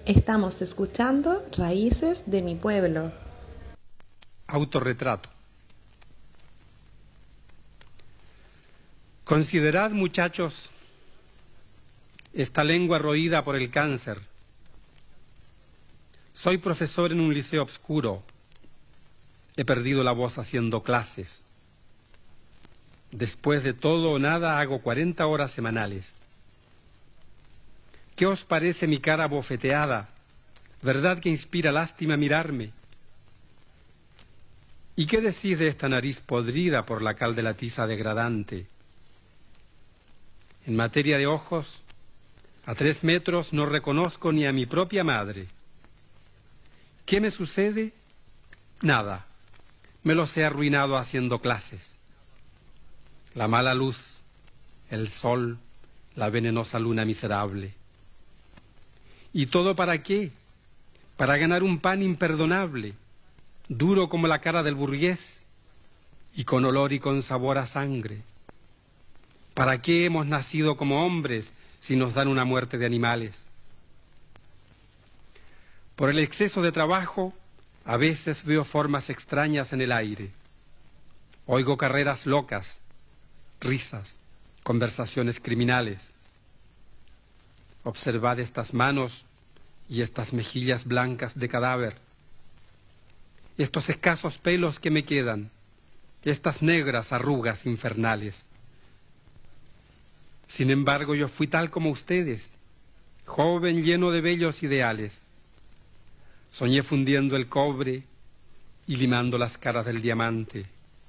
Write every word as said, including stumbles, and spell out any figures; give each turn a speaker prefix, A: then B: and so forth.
A: Estamos escuchando Raíces de mi pueblo.
B: Autorretrato. Considerad, muchachos, esta lengua roída por el cáncer. Soy profesor en un liceo obscuro. He perdido la voz haciendo clases. Después de todo o nada hago cuarenta horas semanales. ¿Qué os parece mi cara bofeteada? ¿Verdad que inspira lástima mirarme? ¿Y qué decís de esta nariz podrida por la cal de la tiza degradante? En materia de ojos, a tres metros no reconozco ni a mi propia madre. ¿Qué me sucede? Nada. Me los he arruinado haciendo clases. La mala luz, el sol, la venenosa luna miserable. ¿Y todo para qué? Para ganar un pan imperdonable, duro como la cara del burgués y con olor y con sabor a sangre. ¿Para qué hemos nacido como hombres si nos dan una muerte de animales? Por el exceso de trabajo, a veces veo formas extrañas en el aire. Oigo carreras locas, risas, conversaciones criminales. Observad estas manos y estas mejillas blancas de cadáver, estos escasos pelos que me quedan, estas negras arrugas infernales. Sin embargo, yo fui tal como ustedes, joven lleno de bellos ideales. Soñé fundiendo el cobre y limando las caras del diamante.